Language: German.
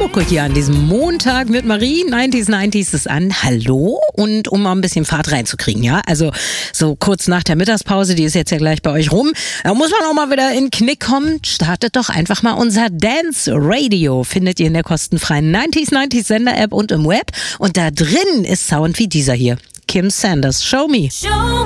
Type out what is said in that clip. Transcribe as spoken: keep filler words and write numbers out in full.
Mucke hier an diesem Montag mit Marie. neunzig neunzig ist an. Hallo. Und um mal ein bisschen Fahrt reinzukriegen, ja. Also so kurz nach der Mittagspause, die ist jetzt ja gleich bei euch rum. Da muss man auch mal wieder in den Knick kommen. Startet doch einfach mal unser Dance Radio. Findet ihr in der kostenfreien neunzig neunzig Sender-App und im Web. Und da drin ist Sound wie dieser hier. Kim Sanders, Show Me. Show